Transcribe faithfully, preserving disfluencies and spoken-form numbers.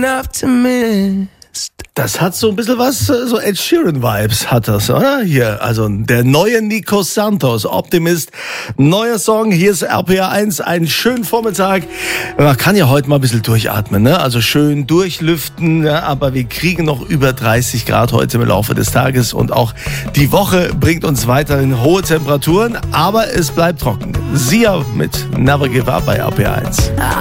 Das hat so ein bisschen was, so Ed Sheeran-Vibes hat das, oder? Hier, also der neue Nico Santos, Optimist, neuer Song, hier ist R P R eins, einen schönen Vormittag. Man kann ja heute mal ein bisschen durchatmen, ne? Also schön durchlüften, ja? Aber wir kriegen noch über dreißig Grad heute im Laufe des Tages und auch die Woche bringt uns weiterhin hohe Temperaturen, aber es bleibt trocken. Sia mit Never Give Up bei R P R eins.